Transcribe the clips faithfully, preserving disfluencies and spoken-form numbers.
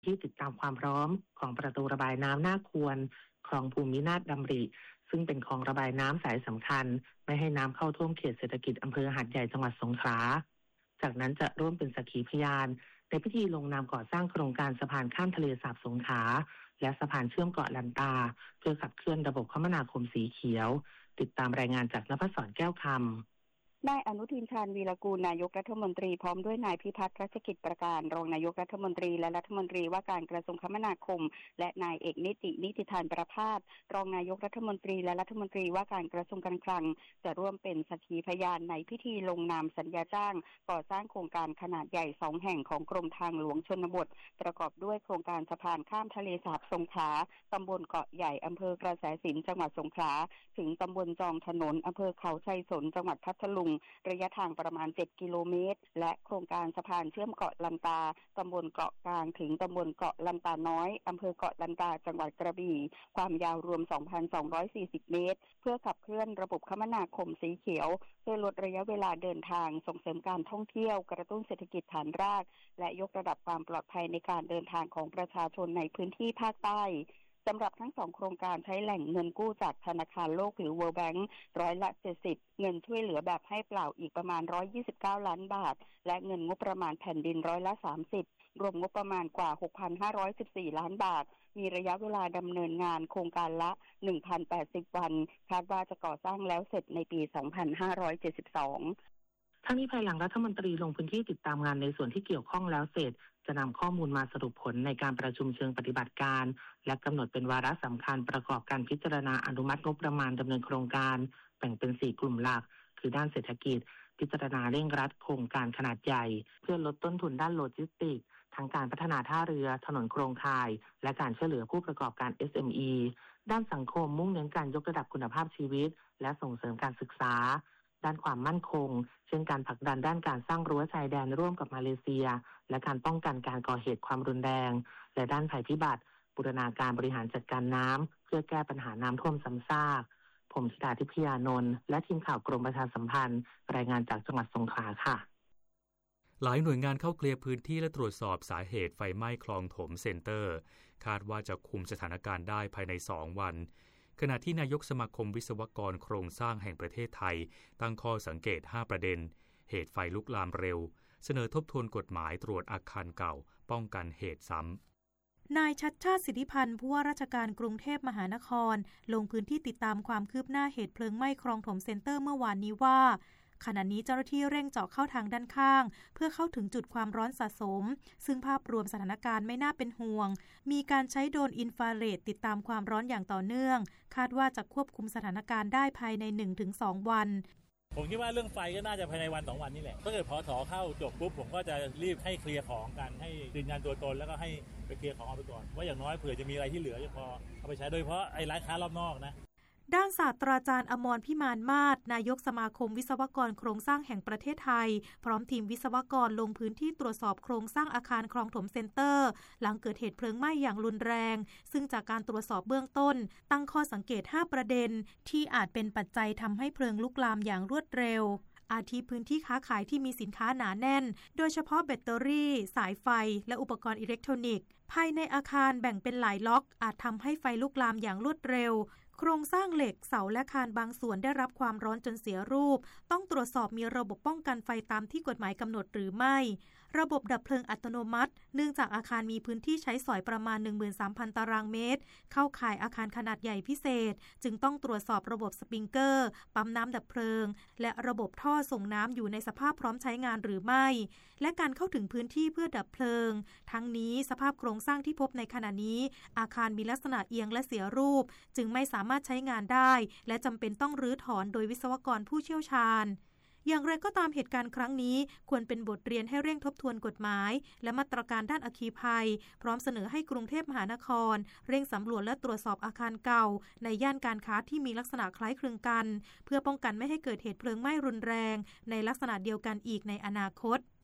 ที่ติดตามความพร้อมของประตูระบายน้ำหน้าควรคลองภูมินาถดำริซึ่งเป็นคลองระบายน้ำสายสำคัญไม่ให้น้ำเข้าท่วมเขตเศรษฐกิจอำเภอหาดใหญ่จังหวัดสงขลาจากนั้นจะร่วมเป็นสักขีพยานในพิธีลงนามก่อสร้างโครงการสะพานข้ามทะเลสาบสงขลาและสะพานเชื่อมเกาะลันตาเพื่อขับเคลื่อนระบบคมนาคมสีเขียวติดตามรายงานจากณภศรแก้วคำนายอนุทินชาญวีรกูลนายกรัฐมนตรีพร้อมด้วยนายพิพัฒน์รัชกิจประการรองนายกรัฐมนตรีและรัฐมนตรีว่าการกระทรวงคมนาคมและนายเอกนิตินิติธานประภาสรองนายกรัฐมนตรีและรัฐมนตรีว่าการกระทรวงการคลังจะร่วมเป็นสักขีพยานในพิธีลงนามสัญญาจ้างก่อสร้างโครงการขนาดใหญ่สองแห่งของกรมทางหลวงชนบทประกอบด้วยโครงการสะพานข้ามทะเลสาบสงขลาตำบลเกาะใหญ่อำเภอกระแสสินจังหวัดสงขลาถึงตำบลจองถนนอำเภอเขาชัยสนจังหวัดพัทลุงระยะทางประมาณเจ็ดกิโลเมตรและโครงการสะพานเชื่อมเกาะลันตาตำบลเกาะกลางถึงตำบลเกาะลันตาน้อยอำเภอเกาะลันตาจังหวัดกระบี่ความยาวรวม สองพันสองร้อยสี่สิบ เมตรเพื่อขับเคลื่อนระบบคมนาคมสีเขียวเพื่อลดระยะเวลาเดินทางส่งเสริมการท่องเที่ยวกระตุ้นเศรษฐกิจฐานรากและยกระดับความปลอดภัยในการเดินทางของประชาชนในพื้นที่ภาคใต้สำหรับทั้งสองโครงการใช้แหล่งเงินกู้จากธนาคารโลกหรือ World Bank ร้อยละเจ็ดสิบเงินช่วยเหลือแบบให้เปล่าอีกประมาณหนึ่งร้อยยี่สิบเก้าล้านบาทและเงินงบประมาณแผ่นดินร้อยละสามสิบรวมงบประมาณกว่า หกพันห้าร้อยสิบสี่ ล้านบาทมีระยะเวลาดำเนินงานโครงการละ หนึ่งพันแปดสิบ วันคาดว่าจะก่อสร้างแล้วเสร็จในปี สองพันห้าร้อยเจ็ดสิบสองทั้งนี้ภายหลังรัฐมนตรีลงพื้นที่ติดตามงานในส่วนที่เกี่ยวข้องแล้วเสร็จจะนำข้อมูลมาสรุปผลในการประชุมเชิงปฏิบัติการและกำหนดเป็นวาระสำคัญประกอบการพิจารณาอนุมัติงบประมาณดำเนินโครงการแบ่งเป็นสี่กลุ่มหลักคือด้านเศรษฐกิจพิจารณาเร่งรัดโครงการขนาดใหญ่เพื่อลดต้นทุนด้านโลจิสติกส์ทั้งการพัฒนาท่าเรือถนนโครงข่ายและการช่วยเหลือผู้ประกอบการ เอส เอ็ม อี ด้านสังคมมุ่งเน้นการยกระดับคุณภาพชีวิตและส่งเสริมการศึกษาด้านความมั่นคงเช่นการผลักดันด้านการสร้างรั้วชายแดนร่วมกับมาเลเซียและการป้องกันการก่อเหตุความรุนแรงและด้านภัยพิบัติบูรณาการบริหารจัดการน้ำเพื่อแก้ปัญหาน้ำท่วมซ้ำซากผมธิดาทิพยานนท์และทีมข่าวกรมประชาสัมพันธ์รายงานจากจังหวัดสงขลาค่ะหลายหน่วยงานเข้าเคลียร์พื้นที่และตรวจสอบสาเหตุไฟไหม้คลองถมเซ็นเตอร์คาดว่าจะคุมสถานการณ์ได้ภายในสองวันขณะที่นายกสมาคมวิศวกรโครงสร้างแห่งประเทศไทยตั้งข้อสังเกตห้าประเด็นเหตุไฟลุกลามเร็วเสนอทบทวนกฎหมายตรวจอาคารเก่าป้องกันเหตุซ้ำนายชัชชาติสิทธิพันธ์ผู้ว่าราชการกรุงเทพมหานครลงพื้นที่ติดตามความคืบหน้าเหตุเพลิงไหม้คลองถมเซ็นเตอร์เมื่อวานนี้ว่าขณะนี้เจ้าหน้าที่เร่งเจาะเข้าทางด้านข้างเพื่อเข้าถึงจุดความร้อนสะสมซึ่งภาพรวมสถานการณ์ไม่น่าเป็นห่วงมีการใช้โดรนอินฟราเรดติดตามความร้อนอย่างต่อเนื่องคาดว่าจะควบคุมสถานการณ์ได้ภายใน หนึ่งถึงสอง วันผมคิดว่าเรื่องไฟก็น่าจะภายในวันสองวันนี่แหละถ้าเกิดพอถอเข้าจบปุ๊บผมก็จะรีบให้เคลียร์ของกันให้ยืนยันตัวตนแล้วก็ให้ไปเคลียร์ของเอาไปก่อนว่าอย่างน้อยเผื่อจะมีอะไรที่เหลือจะพอเอาไปใช้โดยเฉพาะไอ้ร้านค้ารอบนอกนะด้านศาสตราจารย์อมรพิมานมาศนายกสมาคมวิศวกรโครงสร้างแห่งประเทศไทยพร้อมทีมวิศวกรลงพื้นที่ตรวจสอบโครงสร้างอาคารคลองถมเซ็นเตอร์หลังเกิดเหตุเพลิงไหม้อย่างรุนแรงซึ่งจากการตรวจสอบเบื้องต้นตั้งข้อสังเกตห้าประเด็นที่อาจเป็นปัจจัยทำให้เพลิงลุกลามอย่างรวดเร็วอาทิพื้นที่ค้าขายที่มีสินค้าหนาแน่นโดยเฉพาะแบตเตอรี่สายไฟและอุปกรณ์อิเล็กทรอนิกส์ภายในอาคารแบ่งเป็นหลายล็อกอาจทำให้ไฟลุกลามอย่างรวดเร็วโครงสร้างเหล็กเสาและคานบางส่วนได้รับความร้อนจนเสียรูปต้องตรวจสอบมีระบบป้องกันไฟตามที่กฎหมายกำหนดหรือไม่ระบบดับเพลิงอัตโนมัติเนื่องจากอาคารมีพื้นที่ใช้สอยประมาณ หนึ่งหมื่นสามพัน ตารางเมตรเข้าข่ายอาคารขนาดใหญ่พิเศษจึงต้องตรวจสอบระบบสปริงเกอร์ปั๊มน้ำดับเพลิงและระบบท่อส่งน้ำอยู่ในสภาพพร้อมใช้งานหรือไม่และการเข้าถึงพื้นที่เพื่อดับเพลิงทั้งนี้สภาพโครงสร้างที่พบในขณะนี้อาคารมีลักษณะเอียงและเสียรูปจึงไม่สามารถใช้งานได้และจำเป็นต้องรื้อถอนโดยวิศวกรผู้เชี่ยวชาญอย่างไรก็ตามเหตุการณ์ครั้งนี้ควรเป็นบทเรียนให้เร่งทบทวนกฎหมายและมาตรการด้านอัคคีภัยพร้อมเสนอให้กรุงเทพมหานครเร่งสำรวจและตรวจสอบอาคารเก่าในย่านการค้าที่มีลักษณะคล้ายคลึงกันเพื่อป้องกันไม่ให้เกิดเหตุเพลิงไหม้รุนแรงในลักษณะเดียวกันอีกในอนาคต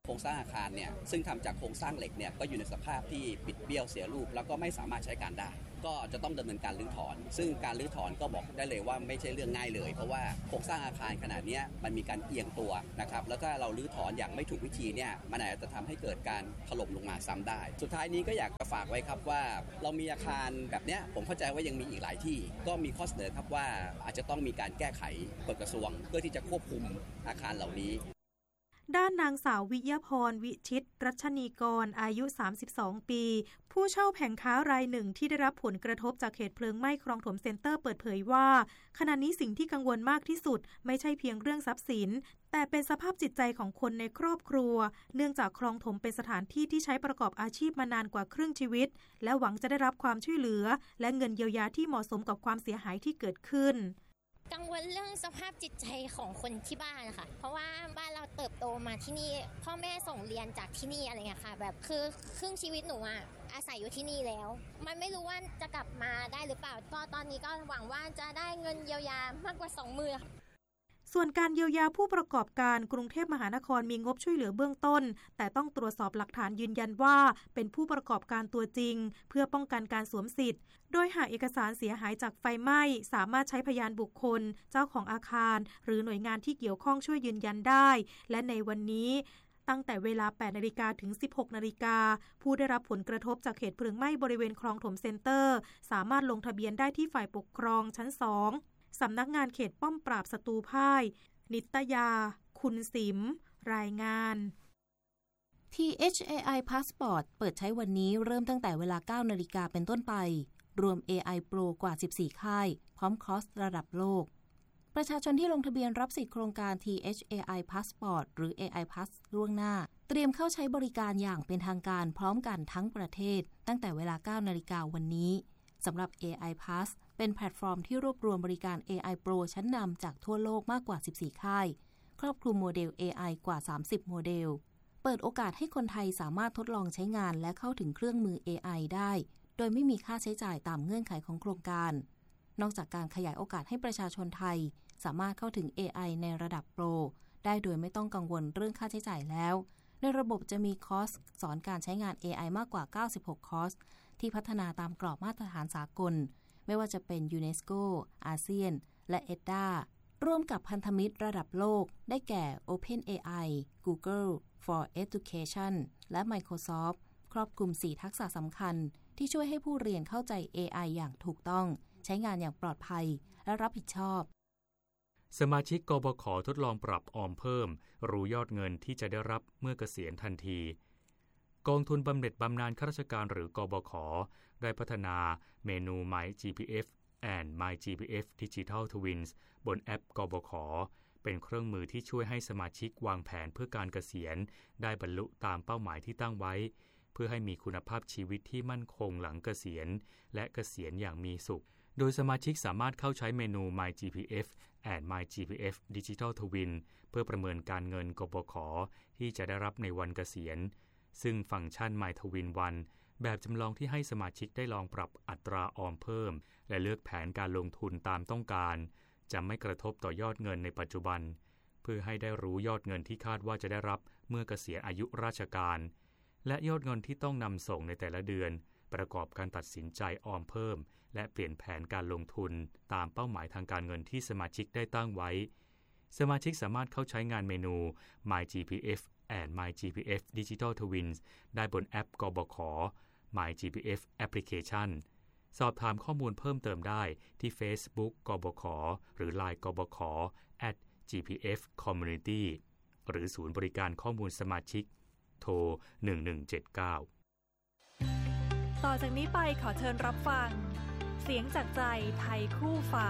ครงสร้างอาคารเนี่ยซึ่งทำจากโครงสร้างเหล็กเนี่ยก็อยู่ในสภาพที่บิดเบี้ยวเสียรูปแล้วก็ไม่สามารถใช้การได้ก็จะต้องดำเนินการรื้อถอนซึ่งการรื้อถอนก็บอกได้เลยว่าไม่ใช่เรื่องง่ายเลยเพราะว่าโครงสร้างอาคารขนาดนี้มันมีการเอียงตัวนะครับแล้วถ้าเรารื้อถอนอย่างไม่ถูกวิธีเนี่ยมันอาจจะทำให้เกิดการถล่มลงมาซ้ำได้สุดท้ายนี้ก็อยากจะฝากไว้ครับว่าเรามีอาคารแบบนี้ผมเข้าใจว่ายังมีอีกหลายที่ก็มีข้อเสนอครับว่าอาจจะต้องมีการแก้ไขกฎกระทรวงเพื่อที่จะควบคุมอาคารเหล่านี้ด้านนางสาววิยพรวิชิตรัชนีกรอายุสามสิบสองปีผู้เช่าแผงค้ารายหนึ่งที่ได้รับผลกระทบจากเหตุเพลิงไหม้คลองถมเซ็นเตอร์เปิดเผยว่าขณะนี้สิ่งที่กังวลมากที่สุดไม่ใช่เพียงเรื่องทรัพย์สินแต่เป็นสภาพจิตใจของคนในครอบครัวเนื่องจากคลองถมเป็นสถานที่ที่ใช้ประกอบอาชีพมานานกว่าครึ่งชีวิตและหวังจะได้รับความช่วยเหลือและเงินเยียวยาที่เหมาะสมกับความเสียหายที่เกิดขึ้นกังวลเรื่องสภาพจิตใจของคนที่บ้านนะคะเพราะว่าบ้านเราเติบโตมาที่นี่พ่อแม่ส่งเรียนจากที่นี่อะไรเงี้ยค่ะแบบคือครึ่งชีวิตหนูอ่ะอาศัยอยู่ที่นี่แล้วมันไม่รู้ว่าจะกลับมาได้หรือเปล่าก็ตอนนี้ก็หวังว่าจะได้เงินเยียวยามากกว่าสองหมื่นส่วนการเยียวยาผู้ประกอบการกรุงเทพมหานครมีงบช่วยเหลือเบื้องต้นแต่ต้องตรวจสอบหลักฐานยืนยันว่าเป็นผู้ประกอบการตัวจริงเพื่อป้องกันการสวมสิทธิ์โดยหากเอกสารเสียหายจากไฟไหม้สามารถใช้พยานบุคคลเจ้าของอาคารหรือหน่วยงานที่เกี่ยวข้องช่วยยืนยันได้และในวันนี้ตั้งแต่เวลา แปดนาฬิกา ถึง สิบหกนาฬิกาผู้ได้รับผลกระทบจากเหตุเพลิงไหม้บริเวณคลองถมเซ็นเตอร์สามารถลงทะเบียนได้ที่ฝ่ายปกครองชั้นสองสำนักงานเขตป้อมปราบศัตรูพ่ายนิตยาคุณสิมรายงานที เอช เอ ไอ Passport เปิดใช้วันนี้เริ่มตั้งแต่เวลา เก้านาฬิกาเป็นต้นไปรวม เอ ไอ Pro กว่าสิบสี่ค่ายพร้อมคอร์สระดับโลกประชาชนที่ลงทะเบียนรับสิทธิโครงการ ที เอช เอ ไอ Passport หรือ เอ ไอ Pass ล่วงหน้าเตรียมเข้าใช้บริการอย่างเป็นทางการพร้อมกันทั้งประเทศตั้งแต่เวลา เก้านาฬิกาวันนี้สำหรับ เอ ไอ Pass เป็นแพลตฟอร์มที่รวบรวมบริการ เอ ไอ Pro ชั้นนำจากทั่วโลกมากกว่าสิบสี่ค่ายครอบคลุมโมเดล เอ ไอ กว่าสามสิบโมเดลเปิดโอกาสให้คนไทยสามารถทดลองใช้งานและเข้าถึงเครื่องมือ เอ ไอ ได้โดยไม่มีค่าใช้จ่ายตามเงื่อนไขของโครงการนอกจากการขยายโอกาสให้ประชาชนไทยสามารถเข้าถึง เอ ไอ ในระดับโปรได้โดยไม่ต้องกังวลเรื่องค่าใช้จ่ายแล้วในระบบจะมีคอร์สสอนการใช้งาน เอ ไอ มากกว่าเก้าสิบหกคอร์สที่พัฒนาตามกรอบมาตรฐานสากลไม่ว่าจะเป็น ยูเนสโก อาเซียน และ เอด ด้า ร่วมกับพันธมิตรระดับโลกได้แก่ OpenAI Google for Education และ Microsoft ครอบคลุมสี่ทักษะสำคัญที่ช่วยให้ผู้เรียนเข้าใจ เอ ไอ อย่างถูกต้องใช้งานอย่างปลอดภัยและรับผิดชอบสมาชิกกบข.ทดลองปรับออมเพิ่มรู้ยอดเงินที่จะได้รับเมื่อเกษียณทันทีกองทุนบำเหน็จบำนาญข้าราชการหรือกบข.ได้พัฒนาเมนู My จี พี เอฟ and My จี พี เอฟ Digital Twins บนแอปกบข.เป็นเครื่องมือที่ช่วยให้สมาชิกวางแผนเพื่อการเกษียณได้บรรลุตามเป้าหมายที่ตั้งไว้เพื่อให้มีคุณภาพชีวิตที่มั่นคงหลังเกษียณและเกษียณอย่างมีสุขโดยสมาชิกสามารถเข้าใช้เมนู My จี พี เอฟ and My จี พี เอฟ Digital Twin เพื่อประเมินการเงินกบข.ที่จะได้รับในวันเกษียณซึ่งฟังก์ชัน My Twin วันแบบจำลองที่ให้สมาชิกได้ลองปรับอัตราออมเพิ่มและเลือกแผนการลงทุนตามต้องการจะไม่กระทบต่อยอดเงินในปัจจุบันเพื่อให้ได้รู้ยอดเงินที่คาดว่าจะได้รับเมื่อเกษียณอายุราชการและยอดเงินที่ต้องนำส่งในแต่ละเดือนประกอบการตัดสินใจออมเพิ่มและเปลี่ยนแผนการลงทุนตามเป้าหมายทางการเงินที่สมาชิกได้ตั้งไว้สมาชิกสามารถเข้าใช้งานเมนู My จี พี เอฟ and My จี พี เอฟ Digital Twins ได้บนแอปกบข. My จี พี เอฟ Application สอบถามข้อมูลเพิ่มเติมได้ที่ Facebook กบข. หรือ ไลน์ กบข. แอท จี พี เอฟ Community หรือศูนย์บริการข้อมูลสมาชิกโทรหนึ่งหนึ่งเจ็ดเก้าต่อจากนี้ไปขอเชิญรับฟังเสียงจากใจไทยคู่ฟ้า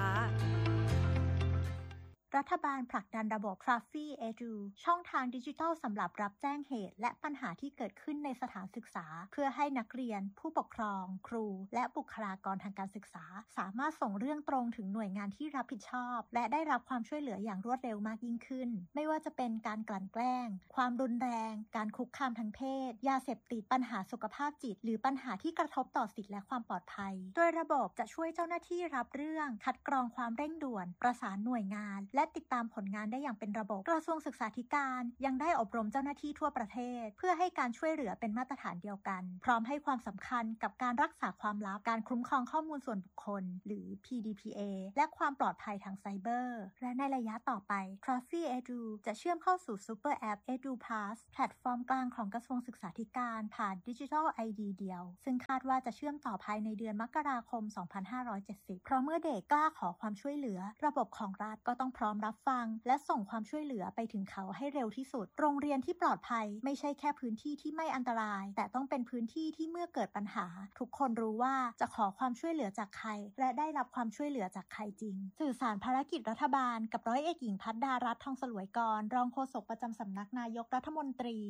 รัฐบาลผลักดันระบบ Traffy Edu ช่องทางดิจิทัลสำหรับรับแจ้งเหตุและปัญหาที่เกิดขึ้นในสถานศึกษาเพื่อให้นักเรียนผู้ปกครองครูและบุคลากรทางการศึกษาสามารถส่งเรื่องตรงถึงหน่วยงานที่รับผิดชอบและได้รับความช่วยเหลืออย่างรวดเร็วมากยิ่งขึ้นไม่ว่าจะเป็นการกลั่นแกล้งความรุนแรงการคุกคามทางเพศยาเสพติดปัญหาสุขภาพจิตหรือปัญหาที่กระทบต่อสิทธิและความปลอดภัยโดยระบบจะช่วยเจ้าหน้าที่รับเรื่องคัดกรองความเร่งด่วนประสานหน่วยงานและติดตามผลงานได้อย่างเป็นระบบกระทรวงศึกษาธิการยังได้อบรมเจ้าหน้าที่ทั่วประเทศเพื่อให้การช่วยเหลือเป็นมาตรฐานเดียวกันพร้อมให้ความสำคัญกับการรักษาความลับการคุ้มครองข้อมูลส่วนบุคคลหรือ พี ดี พี เอ และความปลอดภัยทางไซเบอร์และในระยะต่อไป Trophy Edu จะเชื่อมเข้าสู่ Super App Edu Plus แพลตฟอร์มกลางของกระทรวงศึกษาธิการผ่าน Digital ไอ ดี เดียวซึ่งคาดว่าจะเชื่อมต่อภายในเดือนมกราคม สองพันห้าร้อยเจ็ดสิบ เพราะเมื่อเด็กกล้าขอความช่วยเหลือระบบของรัฐก็ต้องพร้อมรับฟังและส่งความช่วยเหลือไปถึงเขาให้เร็วที่สุดโรงเรียนที่ปลอดภัยไม่ใช่แค่พื้นที่ที่ไม่อันตรายแต่ต้องเป็นพื้นที่ที่เมื่อเกิดปัญหาทุกคนรู้ว่าจะขอความช่วยเหลือจากใครและได้รับความช่วยเหลือจากใครจริงสื่อสารภารกิจรัฐบาลกับร้อยเอกหญิงภัทรดารัตน์ทองสลวยกรรองโฆษกประจำสำนักนายกรัฐมนตรี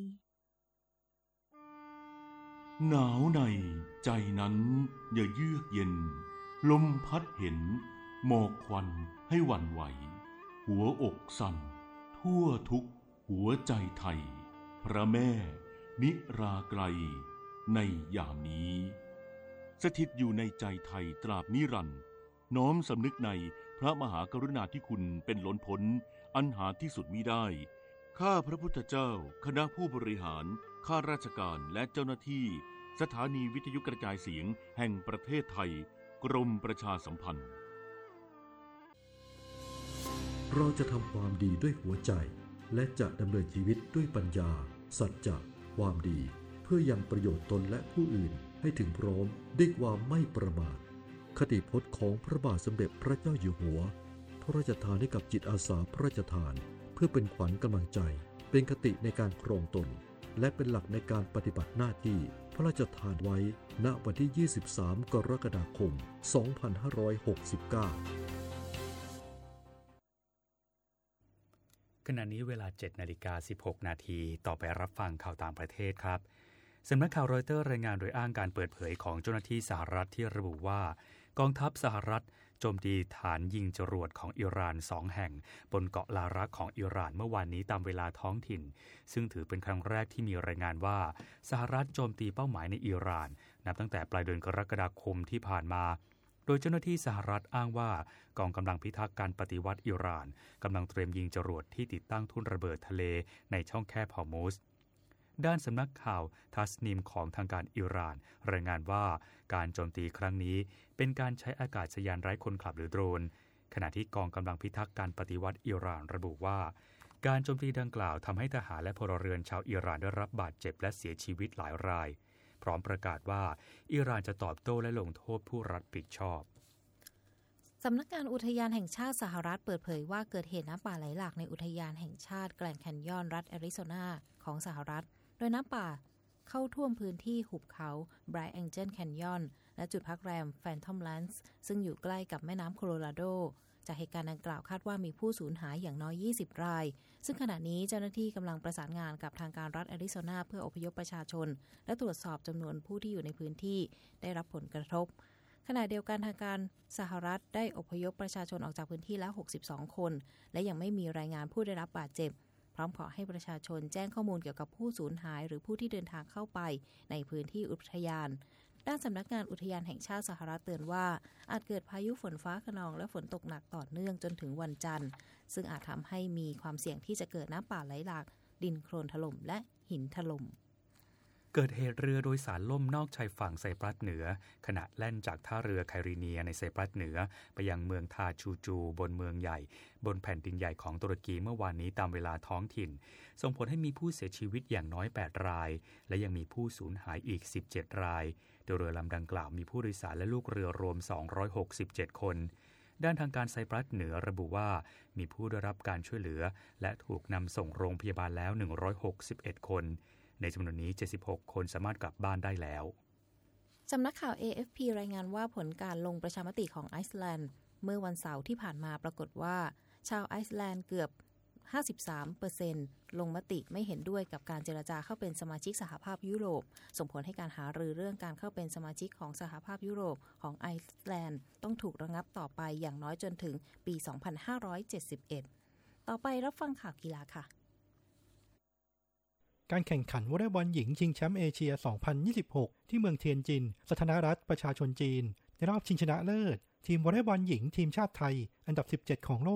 หนาวในใจนั้นอย่าเยือกเย็นลมพัดเห็นหมอกควันให้หวั่นไหวหัวอกสั่นทั่วทุกหัวใจไทยพระแม่นิราไกลในยามนี้สถิตอยู่ในใจไทยตราบนิรันดร์น้อมสำนึกในพระมหากรุณาธิคุณเป็นล้นพ้นอันหาที่สุดมิได้ข้าพระพุทธเจ้าคณะผู้บริหารข้าราชการและเจ้าหน้าที่สถานีวิทยุกระจายเสียงแห่งประเทศไทยกรมประชาสัมพันธ์เราจะทำความดีด้วยหัวใจและจะดำเนินชีวิตด้วยปัญญาสัจจะความดีเพื่อยังประโยชน์ตนและผู้อื่นให้ถึงพร้อมด้วยความไม่ประมาทคติพจน์ของพระบาทสมเด็จพระเจ้าอยู่หัวพระราชทานให้กับจิตอาสาพระราชทานเพื่อเป็นขวัญกำลังใจเป็นคติในการครองตนและเป็นหลักในการปฏิบัติหน้าที่พระราชทานไว้ณวันที่ยี่สิบสามกรกฎาคมสองพันห้าร้อยหกสิบเก้าขณะนี้เวลา เจ็ดนาฬิกาสิบหกนาทีต่อไปรับฟังข่าวต่างประเทศครับสำนักข่าวรอยเตอร์รายงานโดยอ้างการเปิดเผยของเจ้าหน้าที่สหรัฐที่ระบุว่ากองทัพสหรัฐโจมตีฐานยิงจรวดของอิหร่านสองแห่งบนเกาะลารักของอิหร่านเมื่อวานนี้ตามเวลาท้องถิ่นซึ่งถือเป็นครั้งแรกที่มีรายงานว่าสหรัฐโจมตีเป้าหมายในอิหร่านนับตั้งแต่ปลายเดือนกรกฎาคมที่ผ่านมาโดยเจ้าหน้าที่สหรัฐอ้างว่ากองกำลังพิทักษ์การปฏิวัติอิหร่านกำลังเตรียมยิงจรวดที่ติดตั้งทุ่นระเบิดทะเลในช่องแคบฮอร์มุซด้านสำนักข่าวทัสนิมของทางการอิหร่านรายงานว่าการโจมตีครั้งนี้เป็นการใช้อากาศยานไร้คนขับหรือโดรนขณะที่กองกำลังพิทักษ์การปฏิวัติอิหร่านระบุว่าการโจมตีดังกล่าวทำให้ทหารและพลเรือนชาวอิหร่านได้รับบาดเจ็บและเสียชีวิตหลายรายพร้อมประกาศว่าอิหร่านจะตอบโต้และลงโทษผู้รับผิดชอบสำนักงานอุทยานแห่งชาติสหรัฐเปิดเผยว่าเกิดเหตุน้ำป่าไหลหลากในอุทยานแห่งชาติแกรนด์แคนยอนรัฐแอริโซนาของสหรัฐโดยน้ำป่าเข้าท่วมพื้นที่หุบเขา Bright Angel Canyon และจุดพักแรม Phantom Ranch ซึ่งอยู่ใกล้กับแม่น้ำโคโลราโดจากเหตุการณ์ดังกล่าวคาดว่ามีผู้สูญหายอย่างน้อยยี่สิบรายซึ่งขณะนี้เจ้าหน้าที่กำลังประสานงานกับทางการรัฐแอริโซนาเพื่ออพยพประชาชนและตรวจสอบจำนวนผู้ที่อยู่ในพื้นที่ได้รับผลกระทบขณะเดียวกันทางการสหรัฐได้อพยพประชาชนออกจากพื้นที่แล้วหกสิบสองคนและยังไม่มีรายงานผู้ได้รับบาดเจ็บพร้อมขอให้ประชาชนแจ้งข้อมูลเกี่ยวกับผู้สูญหายหรือผู้ที่เดินทางเข้าไปในพื้นที่อุทยานด้านสำนักงานอุทยานแห่งชาติสหรัฐเตือนว่าอาจเกิดพายุฝนฟ้าคะนองและฝนตกหนักต่อเนื่องจนถึงวันจันทร์ซึ่งอาจทำให้มีความเสี่ยงที่จะเกิดน้ำป่าไหลหลากดินโคลนถล่มและหินถล่มเกิดเหตุเรือโดยสารล่มนอกชายฝั่งไซปรัสเหนือขณะแล่นจากท่าเรือไคริเนียในไซปรัสเหนือไปยังเมืองทาชูจูบนเมืองใหญ่บนแผ่นดินใหญ่ของตุรกีเมื่อวานนี้ตามเวลาท้องถิ่นส่งผลให้มีผู้เสียชีวิตอย่างน้อยแปดรายและยังมีผู้สูญหายอีกสิบเจ็ดรายโดยเรือลำดังกล่าวมีผู้โดยสารและลูกเรือรวมสองร้อยหกสิบเจ็ดคนด้านทางการไซปรัสเหนือระบุว่ามีผู้ได้รับการช่วยเหลือและถูกนำส่งโรงพยาบาลแล้วหนึ่งร้อยหกสิบเอ็ดคนในจำนวนนี้เจ็ดสิบหกคนสามารถกลับบ้านได้แล้วสำนักข่าว เอ เอฟ พี รายงานว่าผลการลงประชามติของไอซ์แลนด์เมื่อวันเสาร์ที่ผ่านมาปรากฏว่าชาวไอซ์แลนด์เกือบ ห้าสิบสามเปอร์เซ็นต์ ลงมติไม่เห็นด้วยกับการเจรจาเข้าเป็นสมาชิกสหภาพยุโรปส่งผลให้การหารือเรื่องการเข้าเป็นสมาชิกของสหภาพยุโรปของไอซ์แลนด์ต้องถูกระงับต่อไปอย่างน้อยจนถึงปี สองพันห้าร้อยเจ็ดสิบเอ็ด ต่อไปรับฟังข่าวกีฬาค่ะการแข่งขันวอลเลย์บอลหญิงชิงแชมป์เอเชีย สองพันยี่สิบหก ที่เมืองเทียนจินสาธารณรัฐประชาชนจีนในรอบชิงชนะเลิศทีมวอลเลย์บอลหญิงทีมชาติไทยอันดับสิบเจ็ดของโลก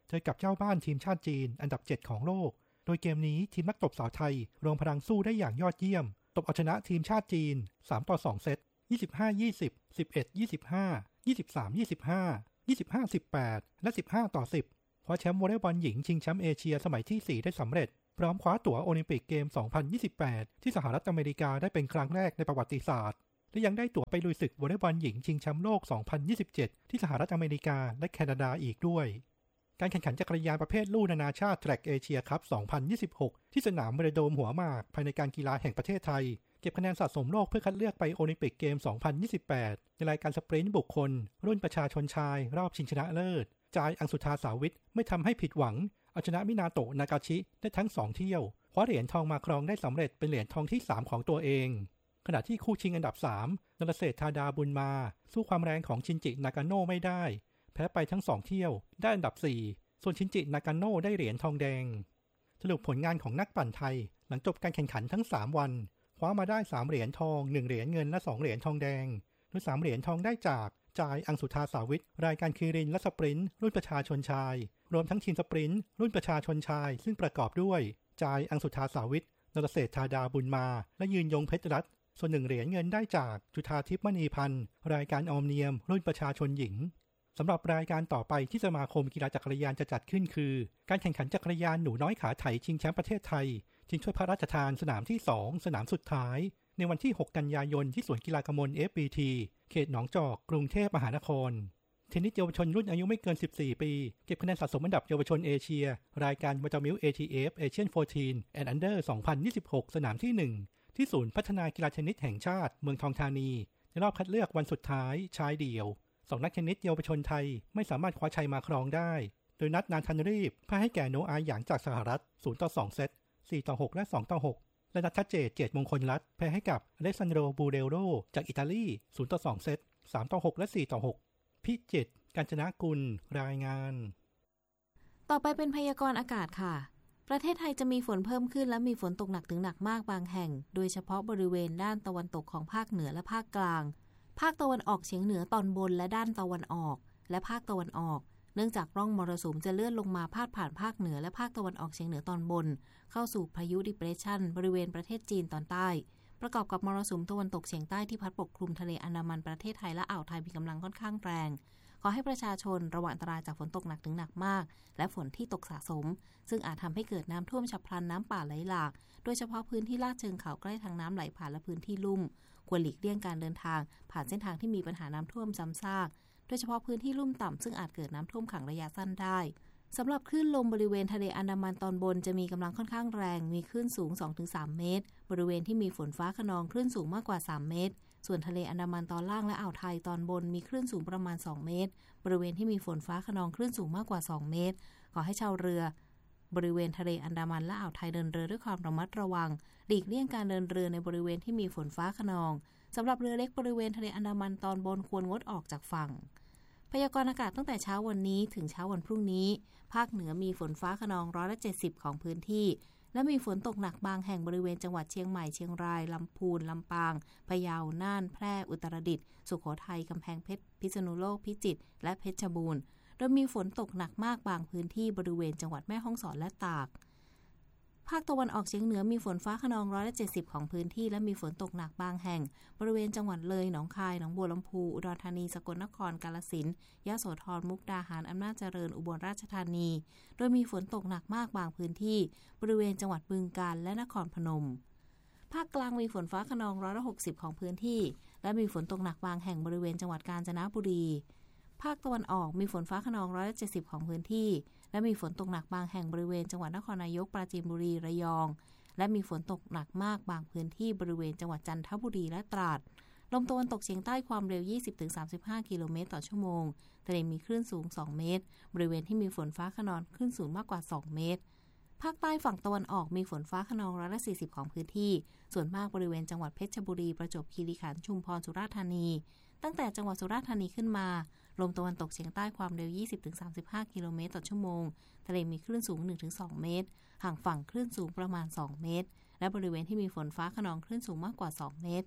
เจอกับเจ้าบ้านทีมชาติจีนอันดับเจ็ดของโลกโดยเกมนี้ทีมนักตบสาวไทยรวมพลังสู้ได้อย่างยอดเยี่ยมตบเอาชนะทีมชาติจีนสามต่อสองเซต ยี่สิบห้า ยี่สิบ สิบเอ็ด ยี่สิบห้า ยี่สิบสาม ยี่สิบห้า ยี่สิบห้า สิบแปด และสิบห้าต่อสิบคว้าแชมป์วอลเลย์บอลหญิงชิงแชมป์เอเชียสมัยที่สี่ได้สำเร็จพร้อมคว้าตั๋วโอลิมปิกเกมสองพันยี่สิบแปดที่สหรัฐอเมริกาได้เป็นครั้งแรกในประวัติศาสตร์และยังได้ตั๋วไปลุยศึกวอลเลย์บอลหญิงชิงแชมป์โลกสองพันยี่สิบเจ็ดที่สหรัฐอเมริกาและแคนาดาอีกด้วยการแข่งขันจักรยานประเภทลู่นานาชาติแทร็กเอเชียคัพสองพันยี่สิบหกที่สนามเวโดมหัวหมากภายในการกีฬาแห่งประเทศไทยเก็บคะแนนสะสมโลกเพื่อคัดเลือกไปโอลิมปิกเกมสองพันยี่สิบแปดในรายการสปรินต์บุคคลรุ่นประชาชนชายรอบชิงชนะเลิศจายอังสุธาสาวิทไม่ทำให้ผิดหวังเอาชนะมินาโตะนากาชิได้ทั้งสองเที่ยวคว้าเหรียญทองมาครองได้สำเร็จเป็นเหรียญทองที่สามของตัวเองขณะที่คู่ชิงอันดับสามนรเศรษฐ์ธาดาบุญมาสู้ความแรงของชินจินากาโน่ไม่ได้แพ้ไปทั้งสองเที่ยวได้อันดับสี่ส่วนชินจินากาโน่ได้เหรียญทองแดงสรุปผลงานของนักปั่นไทยหลังจบการแข่งขันทั้งสามวันคว้ามาได้สามเหรียญทองหนึ่งเหรียญเงินและสองเหรียญทองแดงโดยสามเหรียญทองได้จากจายอังสุธาสาวิทรายการคีรินและสปรินต์รุ่นประชาชนชายรวมทั้งทีมสปรินต์รุ่นประชาชนชายซึ่งประกอบด้วยจายอังสุธาสาวิทนรเศรษฐ์ธาดาบุญมาและยืนยงเพชรรัตน์ส่วนหนึ่งเหรียญเงินได้จากจุฑาทิพย์มณีพันธ์รายการออมเนียมรุ่นประชาชนหญิงสำหรับรายการต่อไปที่สมาคมกีฬาจักรยานจะจัดขึ้นคือการแข่งขันจักรยานหนูน้อยขาไถชิงแชมป์ประเทศไทยชิงถ้วยพระราชทานสนามที่สองสนามสุดท้ายในวันที่หกกันยายนที่สวนกีฬากมล เอฟ บี ที เขตหนองจอกกรุงเทพมหานครเทนนิสเยาวชนรุ่นอายุไม่เกินสิบสี่ปีเก็บคะแนนสะสมอันดับเยาวชนเอเชียรายการวัตมิล เอ ที เอฟ Asian สิบสี่ and Under สองพันยี่สิบหกสนามที่หนึ่งที่ศูนย์พัฒนากีฬาเทนนิสแห่งชาติเมืองทองธานีในรอบคัดเลือกวันสุดท้ายชายเดี่ยวสองนักเทนนิสเยาวชนไทยไม่สามารถคว้าชัยมาครองได้โดยนัดนาธานรีบพ่ายให้แก่โนอาหยางจากสหรัฐศูนย์ต่อสองเซตสี่ต่อหกและสองต่อหกและนัทเจตเจตมงคลรัตน์แพ้ให้กับอเล็กซานโดบูเรโรจากอิตาลีศูนย์ต่อสองเซตสามต่อหกและสี่ต่อหกพิจิตรกาญจนกุลรายงานต่อไปเป็นพยากรณ์อากาศค่ะประเทศไทยจะมีฝนเพิ่มขึ้นและมีฝนตกหนักถึงหนักมากบางแห่งโดยเฉพาะบริเวณด้านตะวันตกของภาคเหนือและภาคกลางภาคตะวันออกเฉียงเหนือตอนบนและด้านตะวันออกและภาคตะวันออกเนื่องจากร่องมรสุมจะเลื่อนลงมาพาดผ่านภาคเหนือและภาคตะวันออกเฉียงเหนือตอนบนเข้าสู่พายุดิเพรสชันบริเวณประเทศจีนตอนใต้ประกอบกับมรสุมตะวันตกเฉียงใต้ที่พัดปกคลุมทะเลอันดามันประเทศไทยและอ่าวไทยมีกำลังค่อนข้างแรงขอให้ประชาชนระวังอันตรายจากฝนตกหนักถึงหนักมากและฝนที่ตกสะสมซึ่งอาจทำให้เกิดน้ำท่วมฉับพลันน้ำป่าไหลหลากโดยเฉพาะพื้นที่ลาดเชิงเขาใกล้ทางน้ำไหลผ่านและพื้นที่ลุ่มควรหลีกเลี่ยงการเดินทางผ่านเส้นทางที่มีปัญหาน้ำท่วมซ้ำซากโดยเฉพาะพื้นที่ลุ่มต่ำซึ่งอาจเกิดน้ำท่วมขังระยะสั้นได้สำหรับคลื่นลมบริเวณทะเลอันดามันตอนบนจะมีกำลังค่อนข้างแรงมีคลื่นสูง สองถึงสาม เมตรบริเวณที่มีฝนฟ้าคะนองคลื่นสูงมากกว่าสามเมตรส่วนทะเลอันดามันตอนล่างและอ่าวไทยตอนบนมีคลื่นสูงประมาณสองเมตรบริเวณที่มีฝนฟ้าคะนองคลื่นสูงมากกว่าสองเมตรขอให้ชาวเรือบริเวณทะเลอันดามันและอ่าวไทยเดินเรือด้วยความระมัดระวังหลีกเลี่ยงการเดินเรือในบริเวณที่มีฝนฟ้าคะนองสำหรับเรือเล็กบริเวณทะเลอันดามันตอนบนควรงดออกจากฝั่งพยากรณ์อากาศตั้งแต่เช้าวันนี้ถึงเช้าวันพรุ่งนี้ภาคเหนือมีฝนฟ้าคะนองร้อยละเจ็ดสิบของพื้นที่และมีฝนตกหนักบางแห่งบริเวณจังหวัดเชียงใหม่เชียงรายลำพูนลำปางพะเยาน่านแพร่อุตรดิตถ์สุโขทัยกำแพงเพชรพิษณุโลกพิจิตรและเพชรบูรณ์โดยมีฝนตกหนักมากบางพื้นที่บริเวณจังหวัดแม่ฮ่องสอนและตากภาคตะวันออกเฉียงเหนือมีฝนฟ้าคะนองร้อยละเจ็ดสิบของพื้นที่และมีฝนตกหนักบางแห่งบริเวณจังหวัดเลยหนองคายหนองบัวลำพูอุดรธานีสกลนครกาฬสินธุ์ยโสธรมุกดาหารอำนาจเจริญอุบลราชธานีโดยมีฝนตกหนักมากบางพื้นที่บริเวณจังหวัดบึงกาฬและนครพนมภาคกลางมีฝนฟ้าคะนองร้อยละหกสิบของพื้นที่และมีฝนตกหนักบางแห่งบริเวณจังหวัดกาญจนบุรีภาคตะวันออกมีฝนฟ้าคะนองร้อยละเจ็ดสิบของพื้นที่และมีฝนตกหนักบางแห่งบริเวณจังหวัดนครนายกปราจีนบุรีระยองและมีฝนตกหนักมากบางพื้นที่บริเวณจังหวัดจันทบุรีและตราดลมตะวันตกเฉียงใต้ความเร็ว ยี่สิบถึงสามสิบห้า กิโลเมตรต่อชั่วโมงทะเลมีคลื่นสูงสองเมตรบริเวณที่มีฝนฟ้าคะนองคลื่นสูงมากกว่าสองเมตรภาคใต้ฝั่งตะวันออกมีฝนฟ้าคะนองร้อยละสี่สิบของพื้นที่ส่วนมากบริเวณจังหวัดเพชรบุรีประจวบคีรีขันธ์ชุมพรสุราษฎร์ธานีตั้งแต่จังหวัดสุราษฎร์ธานีขึ้นมาลมตะวันตกเฉียงใต้ความเร็ว ยี่สิบถึงสามสิบห้า กิโลเมตรต่อชั่วโมงทะเลมีคลื่นสูง หนึ่งถึงสอง เมตรห่างฝั่งคลื่นสูงประมาณสองเมตรและบริเวณที่มีฝนฟ้าคะนองคลื่นสูงมากกว่าสองเมตร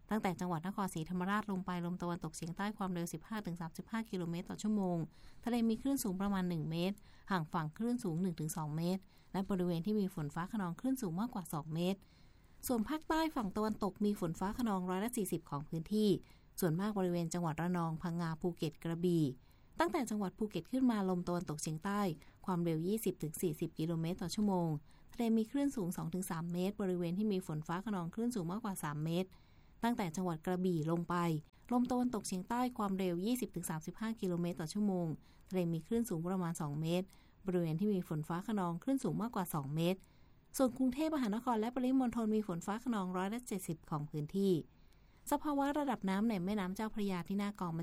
ตั้งแต่จังหวัดนครศรีธรรมราชลงไปลมตะวันตกเฉียงใต้ความเร็ว สิบห้าถึงสามสิบห้า กิโลเมตรต่อชั่วโมงทะเลมีคลื่นสูงประมาณหนึ่งเมตรห่างฝั่งคลื่นสูง หนึ่งถึงสอง เมตรและบริเวณที่มีฝนฟ้าคะนองคลื่นสูงมากกว่าสองเมตรส่วนภาคใต้ฝั่งตะวันตกมีฝนฟ้าคะนองร้อยละสี่สิบของพื้นที่ส่วนมากบริเวณจังหวัดระนองพังงาภูเก็ตกระบี่ตั้งแต่จังหวัดภูเก็ตขึ้นมาลมตะวันตกเฉียงใต้ความเร็ว ยี่สิบถึงสี่สิบ กิโลเมตรต่อชั่วโมงทะเลมีคลื่นสูง สองถึงสาม เมตรบริเวณที่มีฝนฟ้าคะนองคลื่นสูงมากกว่าสามเมตรตั้งแต่จังหวัดกระบี่ลงไปลมตะวันตกเฉียงใต้ความเร็ว ยี่สิบถึงสามสิบห้า กิโลเมตรต่อชั่วโมงทะเลมีคลื่นสูงประมาณสองเมตรบริเวณที่มีฝนฟ้าคะนองคลื่นสูงมากกว่าสองเมตรส่วนกรุงเทพมหานครและปริมณฑลมีฝนฟ้าคะนองร้อยละเจ็ดสิบของพื้นที่สภาวะระดับน้ำในแม่น้ำเจ้าพระยาที่หน้ากอง